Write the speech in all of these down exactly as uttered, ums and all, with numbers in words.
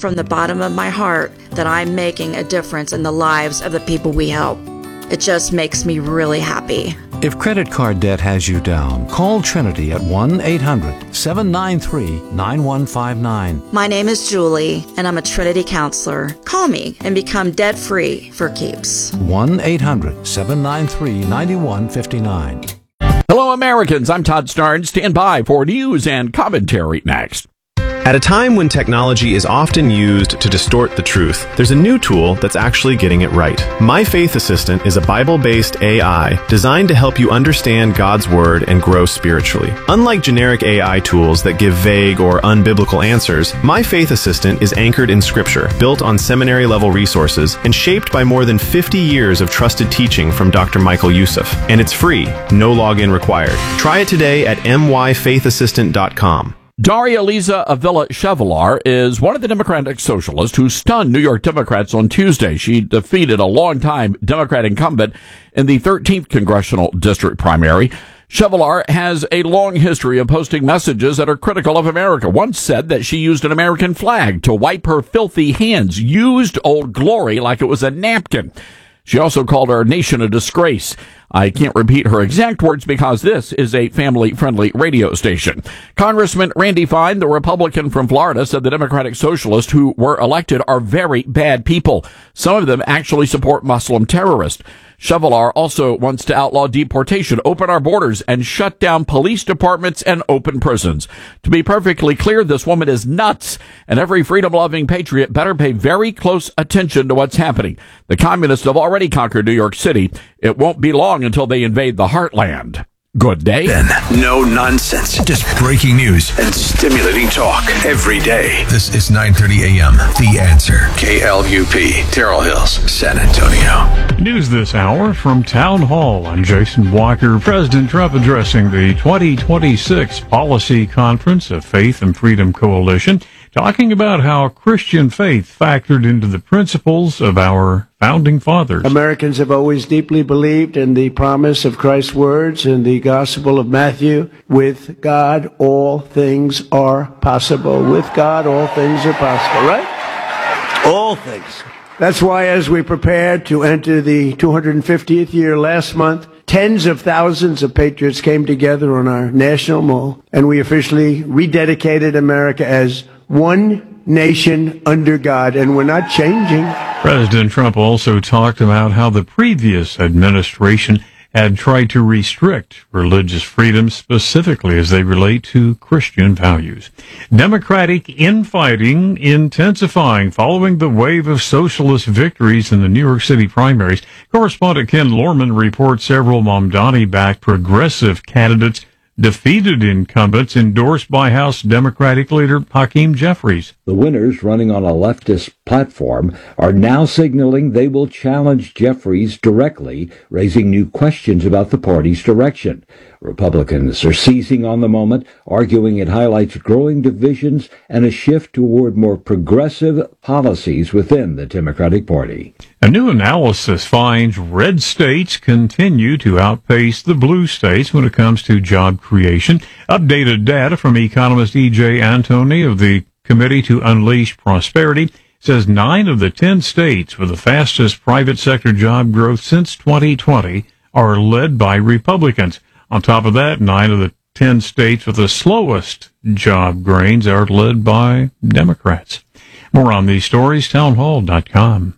from the bottom of my heart that I'm making a difference in the lives of the people we help. It just makes me really happy. If credit card debt has you down, call Trinity at one eight hundred seven nine three nine one five nine. My name is Julie, and I'm a Trinity counselor. Call me and become debt-free for keeps. one eight hundred seven nine three nine one five nine. Hello, Americans. I'm Todd Starnes. Stand by for news and commentary next. At a time when technology is often used to distort the truth, there's a new tool that's actually getting it right. My Faith Assistant is a Bible-based A I designed to help you understand God's Word and grow spiritually. Unlike generic A I tools that give vague or unbiblical answers, My Faith Assistant is anchored in Scripture, built on seminary-level resources, and shaped by more than fifty years of trusted teaching from Doctor Michael Youssef. And it's free, no login required. Try it today at m y faith assistant dot com. Daria Liza Avila Chevalier is one of the Democratic socialists who stunned New York Democrats on Tuesday. She defeated a longtime Democrat incumbent in the thirteenth Congressional District primary. Chevalier has a long history of posting messages that are critical of America. Once said that she used an American flag to wipe her filthy hands, used Old Glory like it was a napkin. She also called our nation a disgrace. I can't repeat her exact words because this is a family-friendly radio station. Congressman Randy Fine, the Republican from Florida, said the Democratic Socialists who were elected are very bad people. Some of them actually support Muslim terrorists. Chevalier also wants to outlaw deportation, open our borders, and shut down police departments and open prisons. To be perfectly clear, this woman is nuts, and every freedom-loving patriot better pay very close attention to what's happening. The communists have already conquered New York City. It won't be long until they invade the heartland. Good day. Then, no nonsense, just breaking news and stimulating talk every day. This is nine thirty a.m. The Answer. K L U P, Terrell Hills, San Antonio. News this hour from Town Hall. I'm Jason Walker. President Trump addressing the twenty twenty-six Policy Conference of Faith and Freedom Coalition, talking about how Christian faith factored into the principles of our founding fathers. Americans have always deeply believed in the promise of Christ's words in the Gospel of Matthew. With God, all things are possible. With God, all things are possible, right? All things. That's why as we prepared to enter the two hundred fiftieth year last month, tens of thousands of patriots came together on our National Mall, and we officially rededicated America as one nation under God, and we're not changing. President Trump also talked about how the previous administration had tried to restrict religious freedom, specifically as they relate to Christian values. Democratic infighting intensifying following the wave of socialist victories in the New York City primaries. Correspondent Ken Lorman reports several Mamdani-backed progressive candidates defeated incumbents endorsed by House Democratic leader Hakeem Jeffries. The winners, running on a leftist platform, are now signaling they will challenge Jeffries directly, raising new questions about the party's direction. Republicans are seizing on the moment, arguing it highlights growing divisions and a shift toward more progressive policies within the Democratic Party. A new analysis finds red states continue to outpace the blue states when it comes to job creation. Updated data from economist E J Antony of the Committee to Unleash Prosperity says nine of the ten states with the fastest private sector job growth since twenty twenty are led by Republicans. On top of that, nine of the ten states with the slowest job gains are led by Democrats. More on these stories, townhall dot com.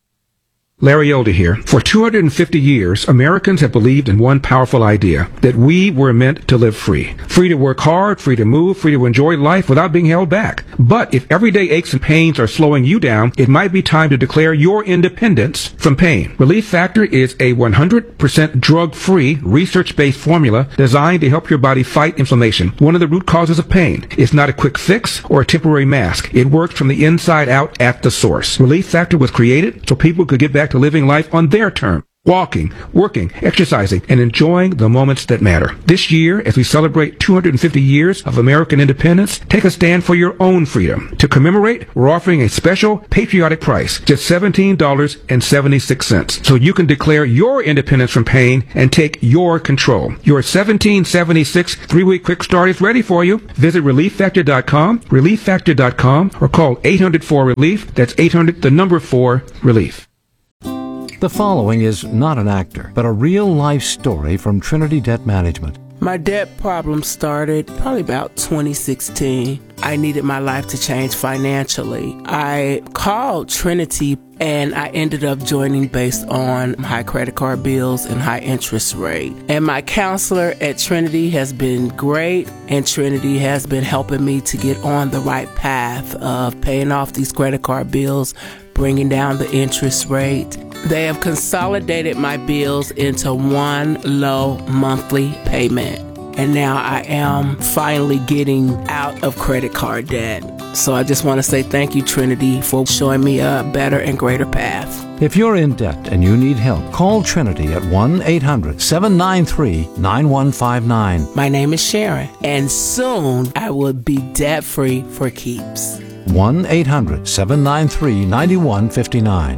Larry Elder here. For two hundred fifty years, Americans have believed in one powerful idea, that we were meant to live free. Free to work hard, free to move, free to enjoy life without being held back. But if everyday aches and pains are slowing you down, it might be time to declare your independence from pain. Relief Factor is a one hundred percent drug-free, research-based formula designed to help your body fight inflammation, one of the root causes of pain. It's not a quick fix or a temporary mask. It works from the inside out at the source. Relief Factor was created so people could get back to living life on their terms. walking, working, exercising, and enjoying the moments that matter. This year, as we celebrate two hundred fifty years of American independence, take a stand for your own freedom. To commemorate, we're offering a special patriotic price, just seventeen dollars and seventy-six cents, so you can declare your independence from pain and take your control. Your seventeen seventy-six three-week quick start is ready for you. Visit relief factor dot com, relief factor dot com, or call eight hundred four relief. That's eight hundred, the number four, relief. The following is not an actor, but a real-life story from Trinity Debt Management. My debt problem started probably about twenty sixteen. I needed my life to change financially. I called Trinity and I ended up joining based on high credit card bills and high interest rate. And my counselor at Trinity has been great, and Trinity has been helping me to get on the right path of paying off these credit card bills, bringing down the interest rate. They have consolidated my bills into one low monthly payment. And now I am finally getting out of credit card debt. So I just want to say thank you, Trinity, for showing me a better and greater path. If you're in debt and you need help, call Trinity at one eight hundred seven nine three nine one five nine. My name is Sharon, and soon I will be debt-free for keeps. one eight hundred seven nine three nine one five nine.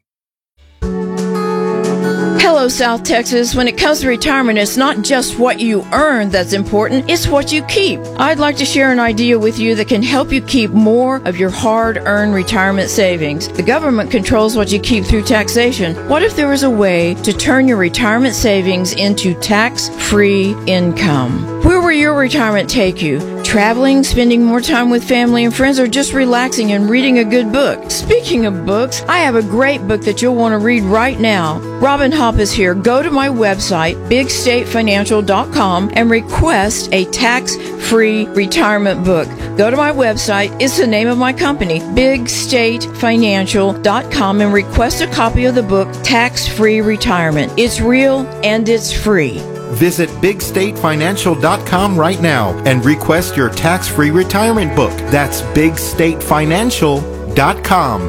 Hello, South Texas. When it comes to retirement, it's not just what you earn that's important, it's what you keep. I'd like to share an idea with you that can help you keep more of your hard-earned retirement savings. The government controls what you keep through taxation. What if there was a way to turn your retirement savings into tax-free income? Where will your retirement take you? Traveling, spending more time with family and friends, or just relaxing and reading a good book? Speaking of books, I have a great book that you'll want to read right now. Robin Hopp is here. Go to my website, big state financial dot com, and request a tax-free retirement book. Go to my website. It's the name of my company, big state financial dot com, and request a copy of the book, Tax-Free Retirement. It's real and it's free. Visit big state financial dot com right now and request your tax-free retirement book. That's big state financial dot com.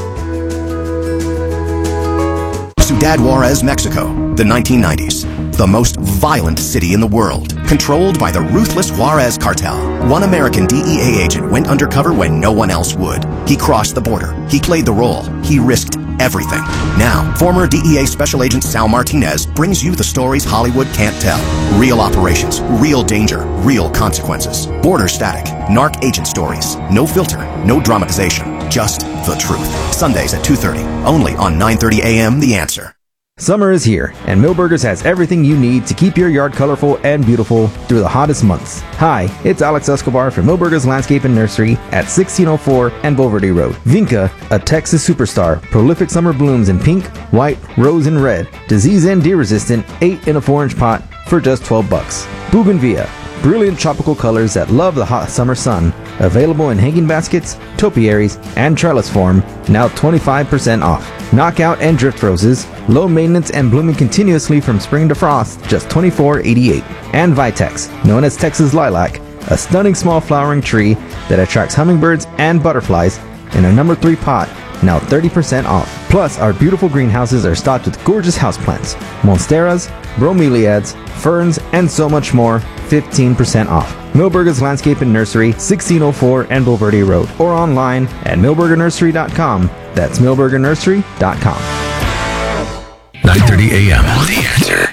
Ciudad Juarez, Mexico, the nineteen nineties. The most violent city in the world, controlled by the ruthless Juarez cartel. One American D E A agent went undercover when no one else would. He crossed the border. He played the role. He risked everything. Now, former D E A Special Agent Sal Martinez brings you the stories Hollywood can't tell. Real operations, real danger, real consequences. Border static, narc agent stories. No filter, no dramatization, just the truth. Sundays at two thirty, only on nine thirty a.m. The Answer. Summer is here, and Millburgers has everything you need to keep your yard colorful and beautiful through the hottest months. Hi, it's Alex Escobar from Millburgers Landscape and Nursery at sixteen oh four and Bulverde Road. Vinca, a Texas superstar, prolific summer blooms in pink, white, rose, and red, disease and deer resistant, eight in a four inch pot for just twelve bucks. Bougainvillea, brilliant tropical colors that love the hot summer sun, available in hanging baskets, topiaries, and trellis form, now twenty-five percent off. Knockout and drift roses, low maintenance and blooming continuously from spring to frost, just twenty-four eighty-eight. And Vitex, known as Texas lilac, a stunning small flowering tree that attracts hummingbirds and butterflies in a number three pot, now thirty percent off. Plus, our beautiful greenhouses are stocked with gorgeous houseplants, monsteras, bromeliads, ferns, and so much more, fifteen percent off. Millburgers Landscape and Nursery, sixteen oh four and Bulverde Road, or online at millburger nursery dot com. That's millburger nursery dot com. nine thirty a.m. The Answer.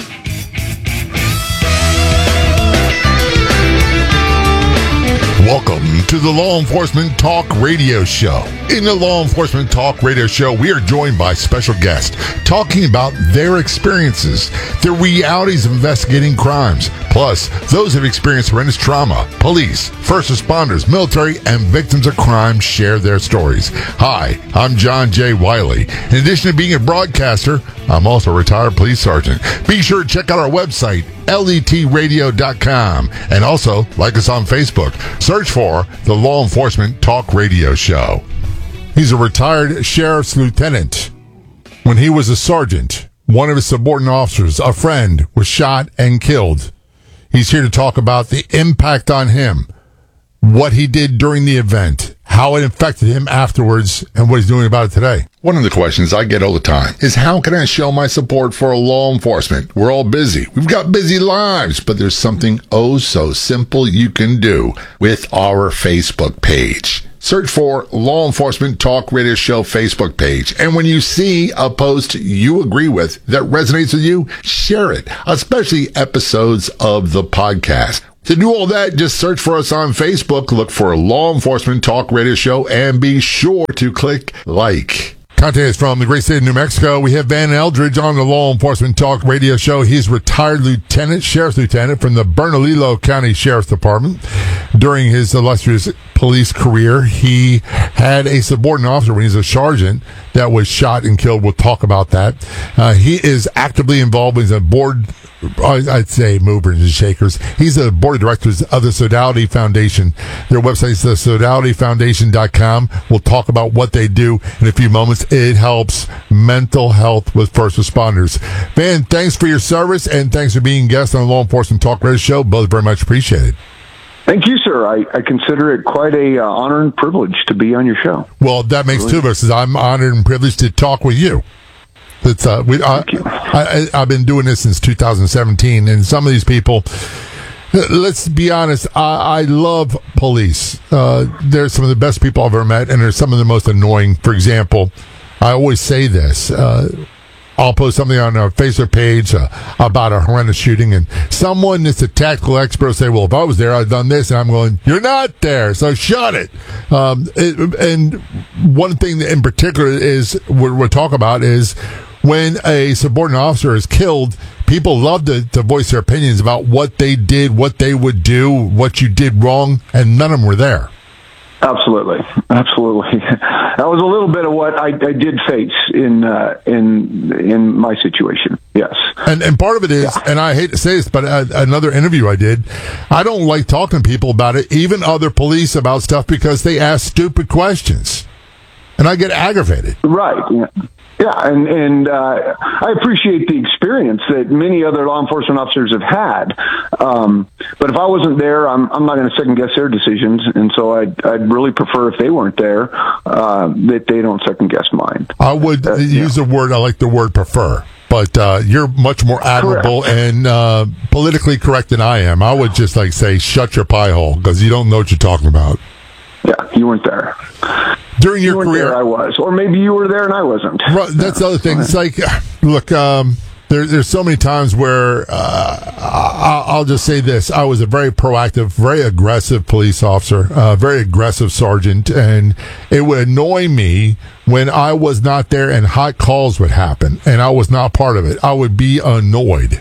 Welcome to the Law Enforcement Talk Radio Show. In the Law Enforcement Talk Radio Show, we are joined by special guests talking about their experiences, their realities of investigating crimes, plus those who have experienced horrendous trauma. Police, first responders, military, and victims of crime share their stories. Hi, I'm John J. Wiley. In addition to being a broadcaster, I'm also a retired police sergeant. Be sure to check out our website, L E T radio dot com, and also like us on Facebook. Search for the Law Enforcement Talk Radio Show. He's a retired sheriff's lieutenant. When he was a sergeant, one of his subordinate officers, a friend, was shot and killed. He's here to talk about the impact on him, what he did during the event, how it affected him afterwards, and what he's doing about it today. One of the questions I get all the time is, how can I show my support for law enforcement? We're all busy. We've got busy lives, but there's something oh so simple you can do with our Facebook page. Search for Law Enforcement Talk Radio Show Facebook page. And when you see a post you agree with that resonates with you, share it, especially episodes of the podcast. To do all that, just search for us on Facebook, look for Law Enforcement Talk Radio Show, and be sure to click like. Contact us from the great state of New Mexico. We have Van Eldridge on the Law Enforcement Talk Radio Show. He's retired lieutenant, sheriff's lieutenant from the Bernalillo County Sheriff's Department. During his illustrious police career, he had a subordinate officer when he was a sergeant that was shot and killed. We'll talk about that. Uh, he is actively involved. He's a board, I'd say, movers and shakers. He's the board of directors of the Sodality Foundation. Their website is the sodality foundation dot com. We'll talk about what they do in a few moments. It helps mental health with first responders. Van, thanks for your service, and thanks for being guest on the Law Enforcement Talk Radio Show. Both very much appreciated. Thank you, sir. I, I consider it quite a uh, honor and privilege to be on your show. Well, that makes really. two of us. I'm honored and privileged to talk with you. It's, uh, we, I, I, I've been doing this since two thousand seventeen, and some of these people, let's be honest, I, I love police. Uh, they're some of the best people I've ever met, and they're some of the most annoying. For example, I always say this. Uh, I'll post something on our Facebook page uh, about a horrendous shooting, and someone that's a tactical expert will say, well, if I was there, I'd done this. And I'm going, you're not there, so shut it. Um, it and one thing in particular is what we'll talk about is when a subordinate officer is killed, people love to, to voice their opinions about what they did, what they would do, what you did wrong, and none of them were there. Absolutely, absolutely. That was a little bit of what I, I did face in uh, in in my situation. Yes, and and part of it is, yeah. and I hate to say this, but uh, another interview I did, I don't like talking to people about it, even other police, about stuff because they ask stupid questions, and I get aggravated. Right. Yeah. Yeah, and, and uh, I appreciate the experience that many other law enforcement officers have had. Um, but if I wasn't there, I'm, I'm not going to second-guess their decisions, and so I'd, I'd really prefer if they weren't there, uh, that they don't second-guess mine. I would uh, use yeah. the word, I like the word prefer, but uh, you're much more admirable correct. and uh, politically correct than I am. I would just like say, shut your pie hole, because you don't know what you're talking about. Yeah, you weren't there. During your you career, there, I was, or maybe you were there and I wasn't. Right, that's the other thing. It's like, look, um, there, there's so many times where uh, I, I'll just say this: I was a very proactive, very aggressive police officer, uh, very aggressive sergeant, and it would annoy me when I was not there and hot calls would happen, and I was not part of it. I would be annoyed.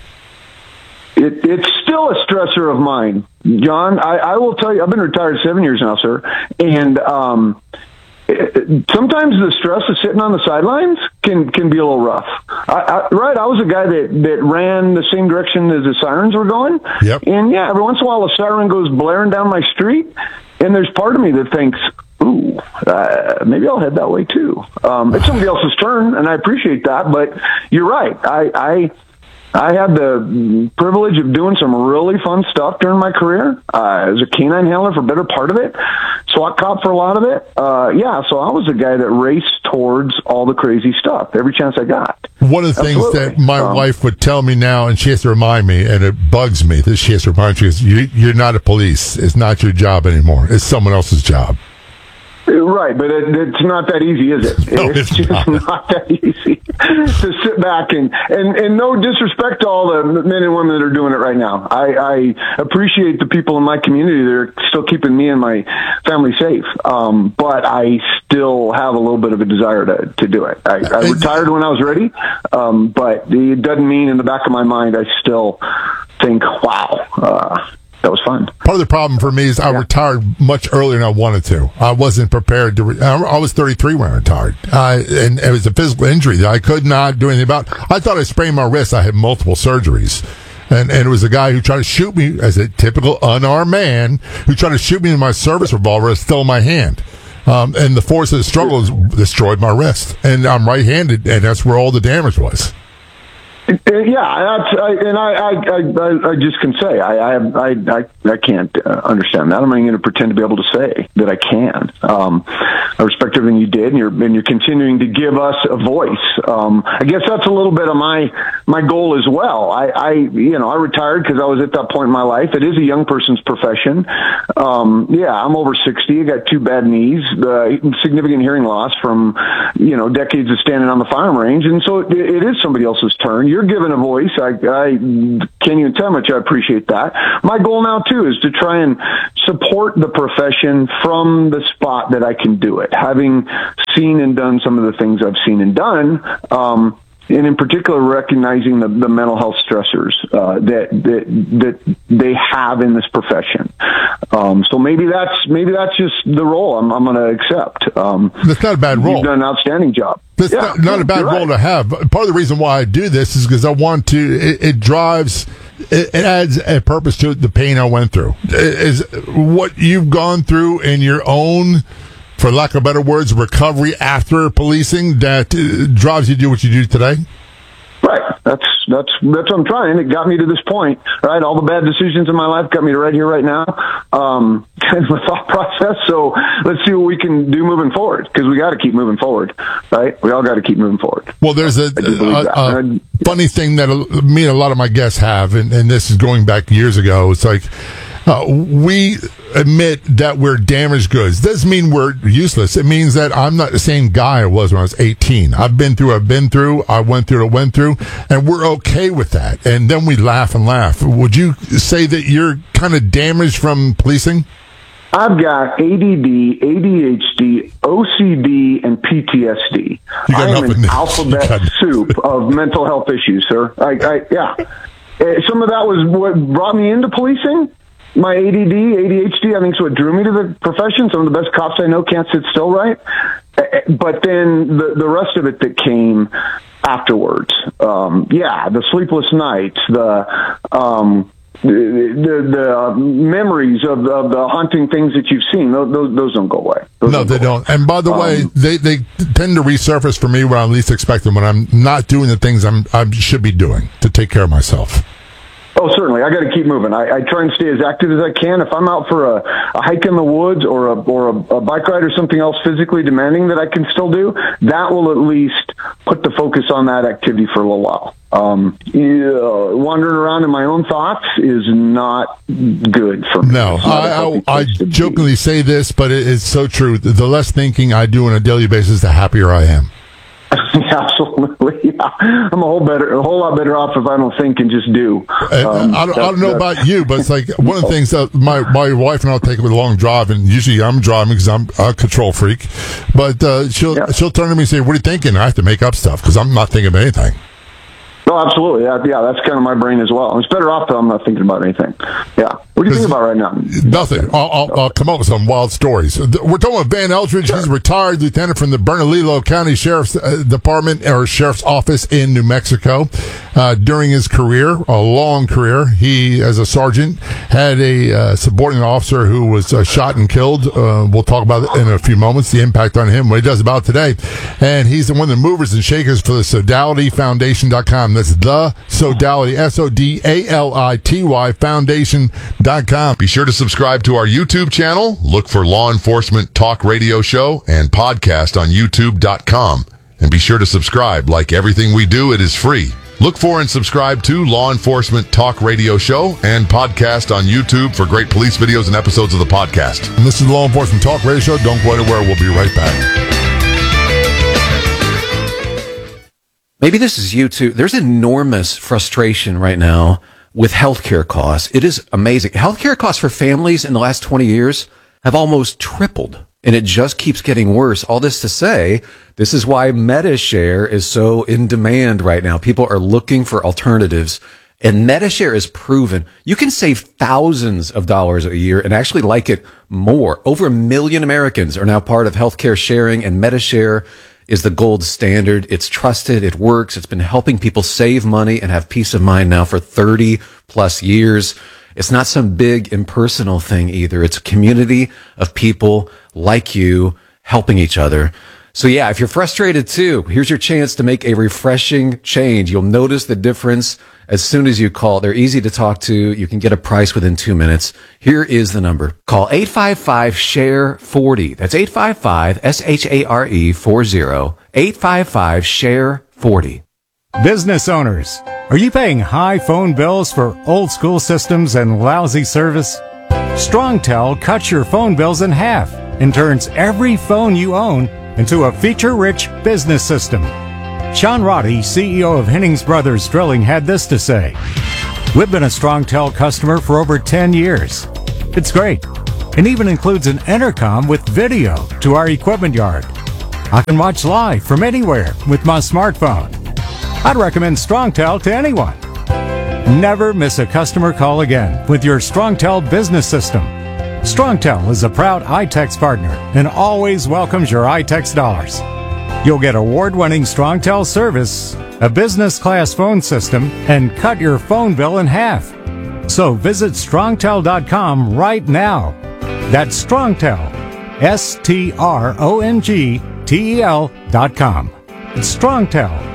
It, it's still a stressor of mine, John. I, I will tell you, I've been retired seven years now, sir, and um, it, sometimes the stress of sitting on the sidelines can can be a little rough. I, I, right, I was a guy that, that ran the same direction as the sirens were going, yep. and yeah, every once in a while a siren goes blaring down my street, and there's part of me that thinks, ooh, uh, maybe I'll head that way too. Um, it's somebody else's turn, and I appreciate that, but you're right. I, I I had the privilege of doing some really fun stuff during my career. Uh, I was a canine handler for a better part of it, SWAT cop for a lot of it. Uh, yeah, so I was a guy that raced towards all the crazy stuff every chance I got. One of the Absolutely. things that my um, wife would tell me now, and she has to remind me, and it bugs me that she has to remind me, is you, you're not a police. It's not your job anymore. It's someone else's job. Right, but it, it's not that easy, is it? No, it's, it's just not. not that easy to sit back and, and, and no disrespect to all the men and women that are doing it right now. I, I appreciate the people in my community that are still keeping me and my family safe, um, but I still have a little bit of a desire to, to do it. I, I retired when I was ready, um, but it doesn't mean in the back of my mind I still think, wow, uh, that was fun. Part of the problem for me is I yeah. retired much earlier than I wanted to. I wasn't prepared to. Re- I was thirty-three when I retired, uh, and it was a physical injury that I could not do anything about. I thought I sprained my wrist. I had multiple surgeries, and and it was a guy who tried to shoot me as a typical unarmed man who tried to shoot me in my service revolver. It's still in my hand. Um, and the force of the struggle has destroyed my wrist, and I'm right-handed, and that's where all the damage was. Yeah, that's, I, and I, I, I, I just can say I, I, I, I can't uh, understand that. I'm not going to pretend to be able to say that I can. Um, I respect everything you did, and you're and you're continuing to give us a voice. Um, I guess that's a little bit of my my goal as well. I, I you know, I retired because I was at that point in my life. It is a young person's profession. Um, yeah, I'm over sixty. I got two bad knees, uh, significant hearing loss from you know decades of standing on the firing range, and so it, it is somebody else's turn. You're given a voice. I, I can't even tell how much I appreciate that. My goal now, too, is to try and support the profession from the spot that I can do it. Having seen and done some of the things I've seen and done, um, and in particular recognizing the, the mental health stressors uh, that, that that they have in this profession. Um, so maybe that's maybe that's just the role I'm, I'm going to accept. Um, that's not a bad role. You've done an outstanding job. That's yeah, not, not a bad role right. to have. Part of the reason why I do this is because I want to. It, it drives. It, it adds a purpose to the pain I went through. Is what you've gone through in your own, for lack of better words, recovery after policing that uh, drives you to do what you do today? Right. That's that's that's what I'm trying. It got me to this point, right? All the bad decisions in my life got me to right here, right now. Um, kind of a thought process. So let's see what we can do moving forward, because we got to keep moving forward, right? We all got to keep moving forward. Well, there's a, a, a, a funny thing that me and a lot of my guests have, and, and this is going back years ago. It's like, Uh, we admit that we're damaged goods. Doesn't mean we're useless. It means that I'm not the same guy I was when I was eighteen. I've been through, I've been through, I went through, I went through, and we're okay with that. And then we laugh and laugh. Would you say that you're kind of damaged from policing? I've got A D D, A D H D, O C D, and P T S D. I am an alphabet soup of mental health issues, sir. I, I, yeah. Some of that was what brought me into policing. My A D D, A D H D, I think is what drew me to the profession. Some of the best cops I know can't sit still right. But then the, the rest of it that came afterwards, um, yeah, the sleepless nights, the um, the, the, the memories of, of the haunting things that you've seen, those, those, those don't go away. Those no, don't they don't. Away. And by the um, way, they, they tend to resurface for me when I least expect them, when I'm not doing the things I'm, I should be doing to take care of myself. Oh, certainly. I got to keep moving. I, I try and stay as active as I can. If I'm out for a, a hike in the woods or a or a, a bike ride or something else physically demanding that I can still do, that will at least put the focus on that activity for a little while. Um, yeah, wandering around in my own thoughts is not good for me. No, I, I, I jokingly be. say this, but it, it's so true. The less thinking I do on a daily basis, the happier I am. Absolutely, yeah. I'm a whole better, a whole lot better off if I don't think and just do. Um, I, don't, I don't know about you, but it's like one of the things that my my wife and I'll take a long drive, and usually I'm driving because I'm a control freak. But uh, she'll yeah. she'll turn to me and say, "What are you thinking?" I have to make up stuff because I'm not thinking of anything. No, absolutely. Yeah, yeah, that's kind of my brain as well. It's better off that I'm not thinking about anything. Yeah. What do you think about right now? Nothing. I'll, I'll, I'll come up with some wild stories. We're talking about Van Eldridge. Sure. He's a retired lieutenant from the Bernalillo County Sheriff's Department or Sheriff's Office in New Mexico. Uh, during his career, a long career, he, as a sergeant, had a uh, subordinate officer who was uh, shot and killed. Uh, we'll talk about it in a few moments, the impact on him, what he does about today. And he's the one of the movers and shakers for the Sodality Foundation dot com. That's the Sodality, S O D A L I T Y Foundation dot com. Be sure to subscribe to our YouTube channel. Look for Law Enforcement Talk Radio Show and podcast on YouTube dot com. And be sure to subscribe. Like everything we do, it is free. Look for and subscribe to Law Enforcement Talk Radio Show and podcast on YouTube for great police videos and episodes of the podcast. And this is Law Enforcement Talk Radio Show. Don't go anywhere. We'll be right back. Maybe this is you too. There's enormous frustration right now with healthcare costs. It is amazing. Healthcare costs for families in the last twenty years have almost tripled, and it just keeps getting worse. All this to say, this is why MediShare is so in demand right now. People are looking for alternatives, and MediShare is proven. You can save thousands of dollars a year and actually like it more. Over a million Americans are now part of healthcare sharing, and MediShare is the gold standard. It's trusted. It works. It's been helping people save money and have peace of mind now for thirty plus years. It's not some big impersonal thing either. It's a community of people like you helping each other. So yeah, if you're frustrated too, here's your chance to make a refreshing change. You'll notice the difference as soon as you call. They're easy to talk to. You can get a price within two minutes. Here is the number. Call eight five five, S H A R E, forty. That's eight five five, S H A R E, forty. eight five five, S H A R E, forty. Business owners, are you paying high phone bills for old school systems and lousy service? StrongTel cuts your phone bills in half and turns every phone you own into a feature-rich business system. Sean Roddy, C E O of Hennings Brothers Drilling, had this to say. We've been a StrongTel customer for over ten years. It's great, and even includes an intercom with video to our equipment yard. I can watch live from anywhere with my smartphone. I'd recommend StrongTel to anyone. Never miss a customer call again with your StrongTel business system. StrongTel is a proud iTex partner and always welcomes your iTex dollars. You'll get award-winning StrongTel service, a business-class phone system, and cut your phone bill in half. So visit strongtel dot com right now. That's StrongTel, S T R O N G T E L dot com. It's StrongTel.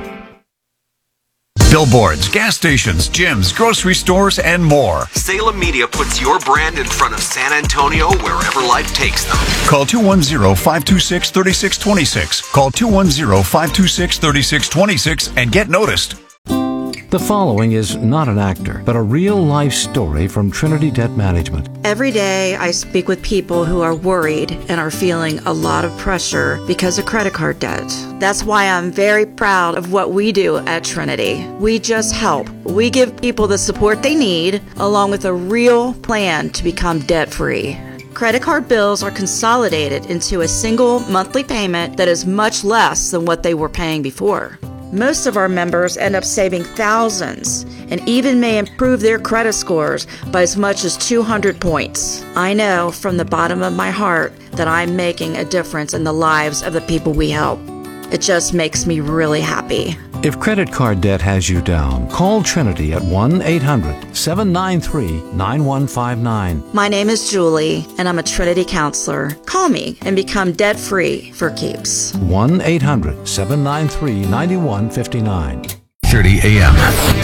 Billboards, gas stations, gyms, grocery stores, and more. Salem Media puts your brand in front of San Antonio wherever life takes them. Call two one zero, five two six, three six two six. Call two one zero, five two six, three six two six and get noticed. The following is not an actor, but a real-life story from Trinity Debt Management. Every day, I speak with people who are worried and are feeling a lot of pressure because of credit card debt. That's why I'm very proud of what we do at Trinity. We just help. We give people the support they need, along with a real plan to become debt-free. Credit card bills are consolidated into a single monthly payment that is much less than what they were paying before. Most of our members end up saving thousands and even may improve their credit scores by as much as two hundred points. I know from the bottom of my heart that I'm making a difference in the lives of the people we help. It just makes me really happy. If credit card debt has you down, call Trinity at one eight hundred, seven nine three, nine one five nine. My name is Julie, and I'm a Trinity counselor. Call me and become debt-free for keeps. one eight hundred, seven nine three, nine one five nine. thirty a.m.